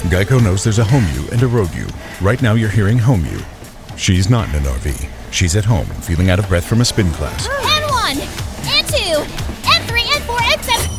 Geico knows there's a home you and a road you. Right now you're hearing home you. She's not in an RV. She's at home, feeling out of breath from a spin class. And 1, and 2, and 3, and 4, and 7.